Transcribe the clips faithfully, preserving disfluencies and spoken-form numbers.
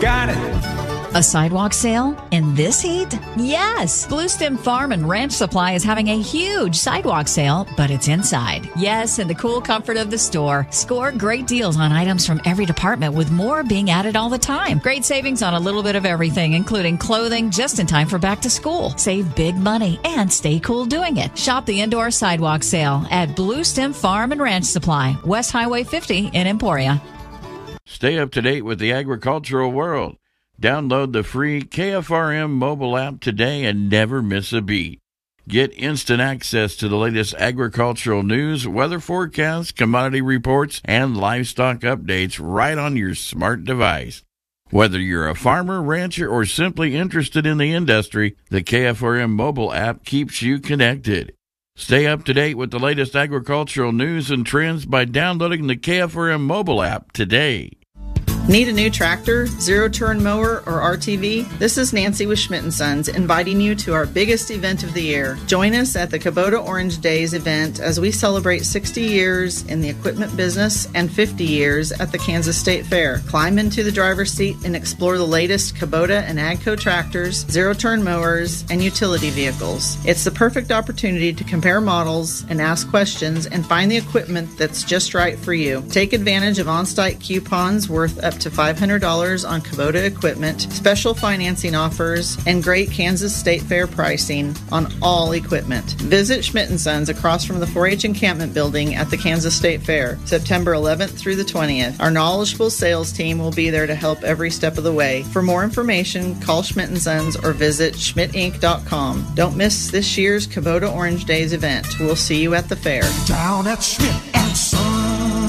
got it. A sidewalk sale in this heat? Yes! Blue Stem Farm and Ranch Supply is having a huge sidewalk sale, but it's inside. Yes, in the cool comfort of the store. Score great deals on items from every department with more being added all the time. Great savings on a little bit of everything, including clothing just in time for back to school. Save big money and stay cool doing it. Shop the indoor sidewalk sale at Blue Stem Farm and Ranch Supply, West Highway fifty in Emporia. Stay up to date with the agricultural world. Download the free K F R M mobile app today and never miss a beat. Get instant access to the latest agricultural news, weather forecasts, commodity reports, and livestock updates right on your smart device. Whether you're a farmer, rancher, or simply interested in the industry, the K F R M mobile app keeps you connected. Stay up to date with the latest agricultural news and trends by downloading the K F R M mobile app today. Need a new tractor, zero-turn mower, or R T V? This is Nancy with Schmidt and Sons inviting you to our biggest event of the year. Join us at the Kubota Orange Days event as we celebrate sixty years in the equipment business and fifty years at the Kansas State Fair. Climb into the driver's seat and explore the latest Kubota and AGCO tractors, zero-turn mowers, and utility vehicles. It's the perfect opportunity to compare models and ask questions and find the equipment that's just right for you. Take advantage of on-site coupons worth up to five hundred dollars on Kubota equipment, special financing offers, and great Kansas State Fair pricing on all equipment. Visit Schmidt and Sons across from the four H encampment building at the Kansas State Fair, September eleventh through the twentieth. Our knowledgeable sales team will be there to help every step of the way. For more information, call Schmidt and Sons or visit schmidt inc dot com. Don't miss this year's Kubota Orange Days event. We'll see you at the fair. Down at Schmidt and Sons.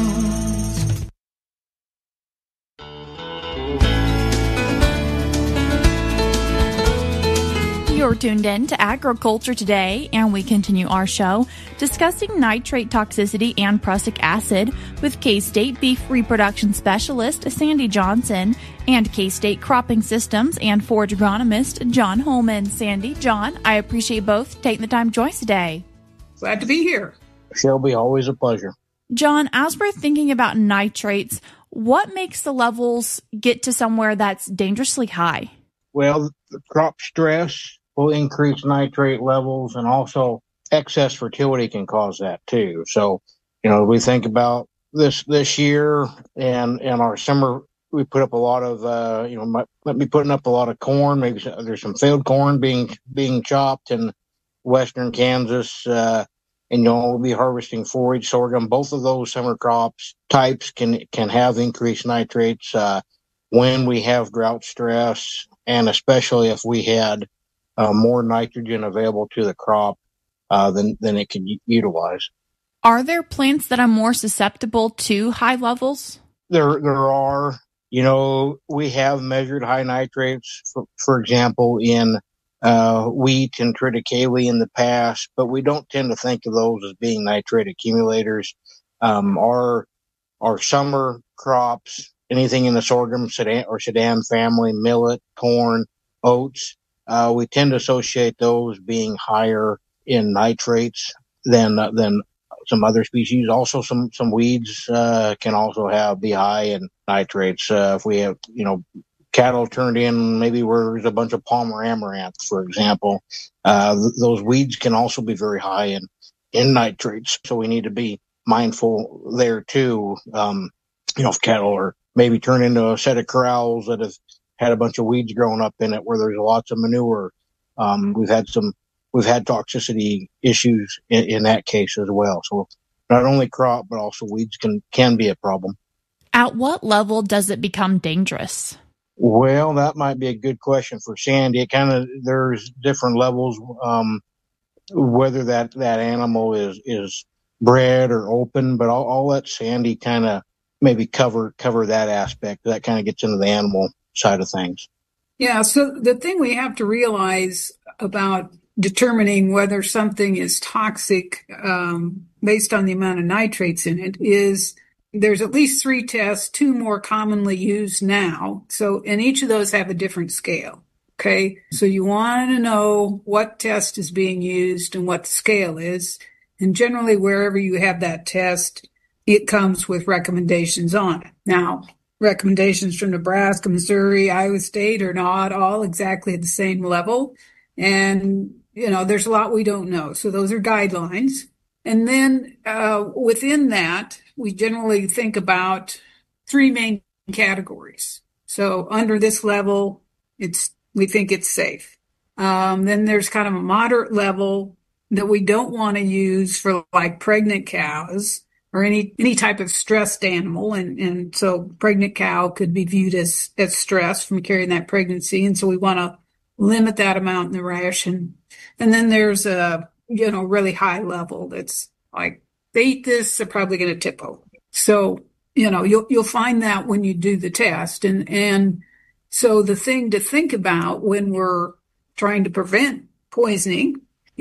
You're tuned in to Agriculture Today, and we continue our show discussing nitrate toxicity and prussic acid with K-State Beef Reproduction Specialist Sandy Johnson and K-State Cropping Systems and Forage Agronomist John Holman. Sandy, John, I appreciate both taking the time to join us today. Glad to be here. Shelby, always a pleasure. John, as we're thinking about nitrates, what makes the levels get to somewhere that's dangerously high? Well, the crop stress will increase nitrate levels, and also excess fertility can cause that too. So, you know, we think about this this year and and our summer, we put up a lot of, uh, you know, might, might be putting up a lot of corn. Maybe there's some field corn being being chopped in western Kansas, uh, and you know, we'll be harvesting forage sorghum. Both of those summer crops types can can have increased nitrates uh, when we have drought stress, and especially if we had Uh, more nitrogen available to the crop uh, than than it could utilize. Are there plants that are more susceptible to high levels? There, there are. You know, we have measured high nitrates, for, for example, in uh, wheat and triticale in the past, but we don't tend to think of those as being nitrate accumulators. Um, our our summer crops, anything in the sorghum sedan or sedan family, millet, corn, oats. Uh, we tend to associate those being higher in nitrates than uh, than some other species. Also, some some weeds uh, can also have be high in nitrates. Uh, if we have, you know, cattle turned in, maybe where there's a bunch of Palmer amaranth, for example, uh, th- those weeds can also be very high in in nitrates. So we need to be mindful there too. Um, you know, if cattle are maybe turned into a set of corrals that have had a bunch of weeds growing up in it where there's lots of manure. Um, we've had some, we've had toxicity issues in, in that case as well. So not only crop, but also weeds can, can be a problem. At what level does it become dangerous? Well, that might be a good question for Sandy. It kind of, there's different levels, um, whether that, that animal is, is bred or open, but I'll, I'll let Sandy kind of maybe cover, cover that aspect. That kind of gets into the animal side of things. Yeah, so the thing we have to realize about determining whether something is toxic um, based on the amount of nitrates in it is there's at least three tests, two more commonly used now. So, and each of those have a different scale. Okay, so you want to know what test is being used and what the scale is. And generally, wherever you have that test, it comes with recommendations on it. Now, recommendations from Nebraska, Missouri, Iowa State are not all exactly at the same level. And, you know, there's a lot we don't know. So those are guidelines. And then uh, within that, we generally think about three main categories. So under this level, it's we think it's safe. Um, then there's kind of a moderate level that we don't want to use for like pregnant cows or any any type of stressed animal. And, and so pregnant cow could be viewed as, as stress from carrying that pregnancy. And so we want to limit that amount in the ration. And then there's a, you know, really high level that's like, they eat this, they're probably going to tip over. So, you know, you'll, you'll find that when you do the test. And, and so the thing to think about when we're trying to prevent poisoning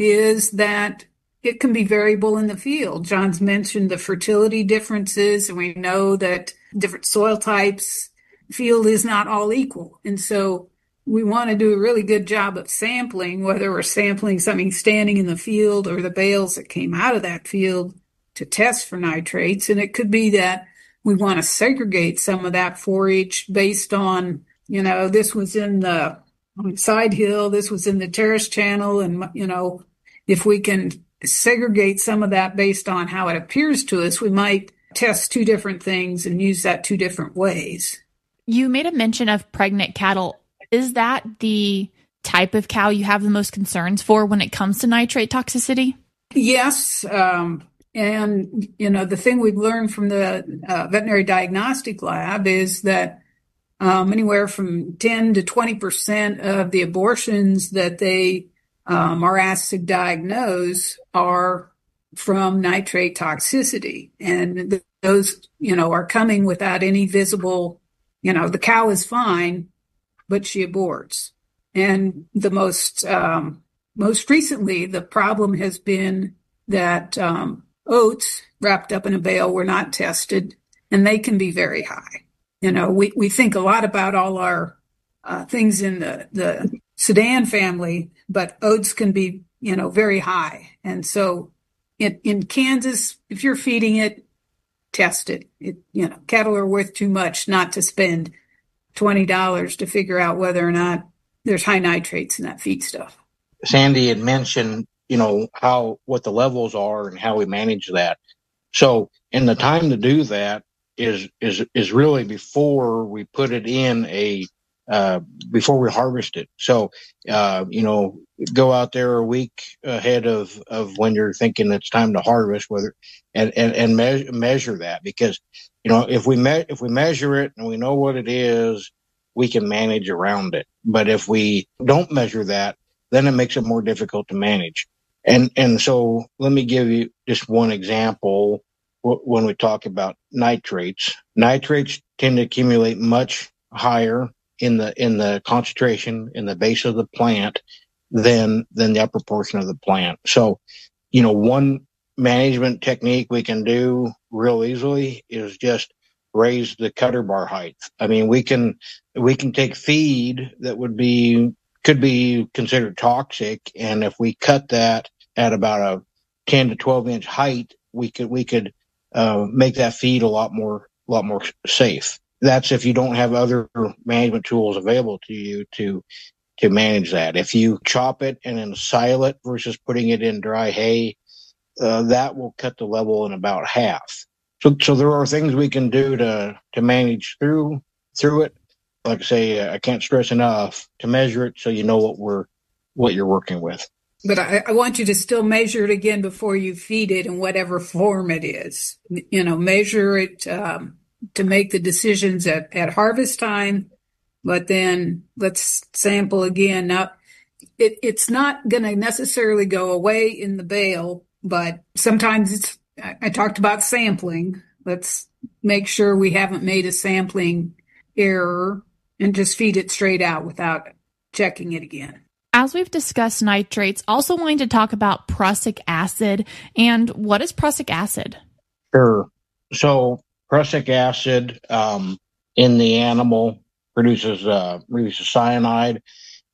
is that it can be variable in the field. John's mentioned the fertility differences, and we know that different soil types, field is not all equal. And so we want to do a really good job of sampling, whether we're sampling something standing in the field or the bales that came out of that field to test for nitrates. And it could be that we want to segregate some of that forage based on, you know, this was in the side hill, this was in the terrace channel. And, you know, if we can segregate some of that based on how it appears to us, we might test two different things and use that two different ways. You made a mention of pregnant cattle. Is that the type of cow you have the most concerns for when it comes to nitrate toxicity? Yes. Um, and, you know, the thing we've learned from the uh, veterinary diagnostic lab is that um, anywhere from ten to twenty percent of the abortions that they um, are asked to diagnose are from nitrate toxicity. And th- those, you know, are coming without any visible, you know, the cow is fine, but she aborts. And the most, um, most recently, the problem has been that, um, oats wrapped up in a bale were not tested, and they can be very high. You know, we, we think a lot about all our, uh, things in the, the Sudan family, but oats can be, you know, very high. And so in, in Kansas, if you're feeding it, test it. It, you know, cattle are worth too much not to spend twenty dollars to figure out whether or not there's high nitrates in that feed stuff. Sandy had mentioned, you know, how, what the levels are and how we manage that. So, and the time to do that is, is, is really before we put it in a, uh, before we harvest it. So, uh, you know, go out there a week ahead of, of when you're thinking it's time to harvest, whether, and, and, and me- measure that, because, you know, if we me- if we measure it and we know what it is, we can manage around it. But if we don't measure that, then it makes it more difficult to manage. And, and so let me give you just one example. W- when we talk about nitrates, nitrates tend to accumulate much higher in the, in the concentration in the base of the plant than, than the upper portion of the plant. So, you know, one management technique we can do real easily is just raise the cutter bar height. I mean, we can, we can take feed that would be, could be considered toxic. And if we cut that at about a ten to twelve inch height, we could, we could, uh, make that feed a lot more, a lot more safe. That's if you don't have other management tools available to you to, to manage that. If you chop it and then sile it versus putting it in dry hay, uh, that will cut the level in about half. So, so there are things we can do to, to manage through, through it. Like I say, I can't stress enough to measure it so you know what we're, what you're working with. But I, I want you to still measure it again before you feed it in whatever form it is. You know, measure it, um, to make the decisions at, at harvest time, but then let's sample again. Now, it, it's not going to necessarily go away in the bale, but sometimes it's, I, I talked about sampling. Let's make sure we haven't made a sampling error and just feed it straight out without checking it again. As we've discussed nitrates, also wanting to talk about prussic acid. And what is prussic acid? Sure. So prussic acid um, in the animal produces uh, produces cyanide,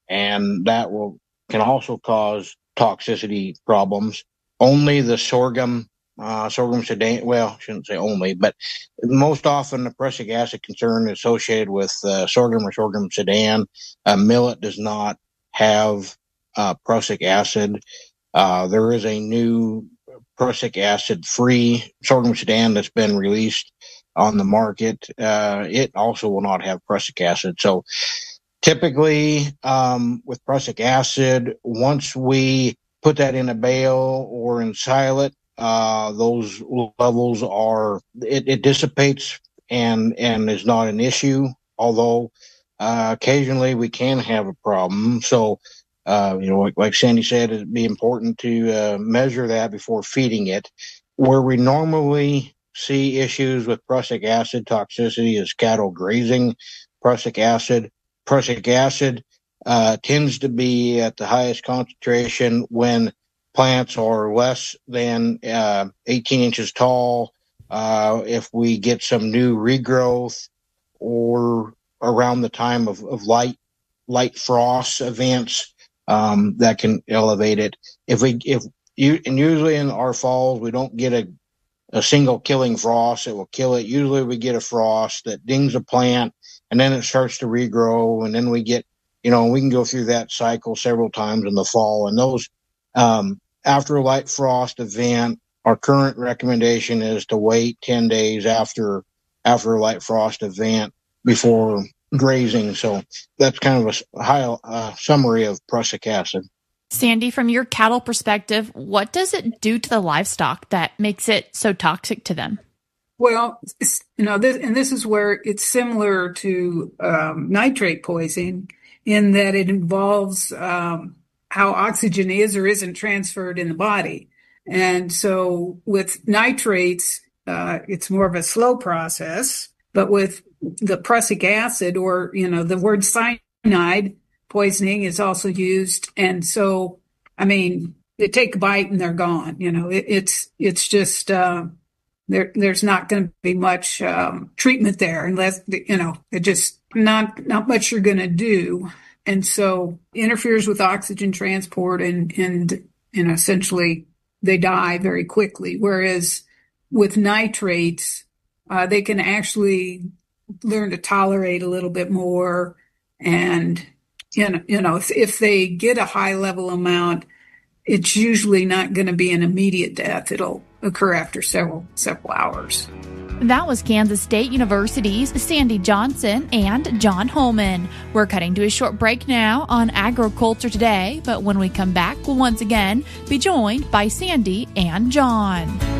and that will can also cause toxicity problems. Only the sorghum uh, sorghum sudan. Well, I shouldn't say only, but most often the prussic acid concern is associated with uh, sorghum or sorghum sudan. Uh, millet does not have uh, prussic acid. Uh, there is a new prussic acid-free sorghum sudan that's been released on the market. Uh, it also will not have prussic acid. So typically, um, with prussic acid, once we put that in a bale or in silage, uh, those levels are, it, it dissipates and, and is not an issue, although, uh, occasionally we can have a problem. So, uh, you know, like, like Sandy said, it'd be important to, uh, measure that before feeding it. Where we normally see issues with prussic acid toxicity is cattle grazing prussic acid. Prussic acid, uh, tends to be at the highest concentration when plants are less than uh, eighteen inches tall. Uh, if we get some new regrowth or around the time of, of light light frost events, um, that can elevate it. If we if you and usually in our falls we don't get a a single killing frost that will kill it. Usually we get a frost that dings a plant and then it starts to regrow, and then we get, you know, we can go through that cycle several times in the fall. And those, um, after a light frost event, our current recommendation is to wait ten days after, after a light frost event before grazing. So that's kind of a high uh, summary of prussic acid. Sandy, from your cattle perspective, what does it do to the livestock that makes it so toxic to them? Well, you know, this, and this is where it's similar to um, nitrate poisoning in that it involves um, how oxygen is or isn't transferred in the body. And so with nitrates, uh, it's more of a slow process, but with the prussic acid, or, you know, the word cyanide poisoning is also used. And so, I mean, they take a bite and they're gone. You know, it, it's, it's just, uh, there, there's not going to be much, um, treatment there unless, you know, it just not, not much you're going to do. And so interferes with oxygen transport and, and, you know, essentially they die very quickly. Whereas with nitrates, uh, they can actually learn to tolerate a little bit more. And, you know, you know, if, if they get a high level amount, it's usually not going to be an immediate death. It'll occur after several, several hours. That was Kansas State University's Sandy Johnson and John Holman. We're cutting to a short break now on Agriculture Today, but when we come back, we'll once again be joined by Sandy and John.